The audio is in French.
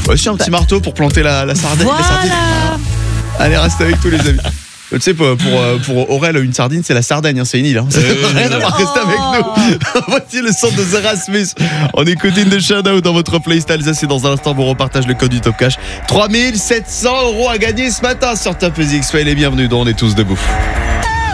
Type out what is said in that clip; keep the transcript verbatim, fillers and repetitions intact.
Aussi un petit marteau pour planter la, la sardine. Voilà. La sardine. Allez, reste avec tous les amis. Tu sais, pour, pour, pour Aurel, une sardine, c'est la Sardaigne, hein, c'est une île. Hein. Ça n'a rien à voir, restez avec nous. Voici le son de The Rasmus. On écoute In The Shadow dans votre playlist Alsace et dans un instant, vous repartage le code du Top Cash. trois mille sept cents euros à gagner ce matin sur Top Music. Soyez les bienvenus dans On est tous debout.